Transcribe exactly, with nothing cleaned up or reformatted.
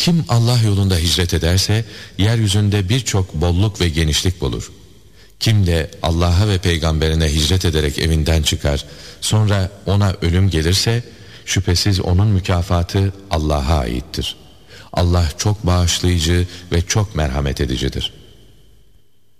Kim Allah yolunda hicret ederse yeryüzünde birçok bolluk ve genişlik bulur. Kim de Allah'a ve peygamberine hicret ederek evinden çıkar, sonra ona ölüm gelirse şüphesiz onun mükafatı Allah'a aittir. Allah çok bağışlayıcı ve çok merhamet edicidir.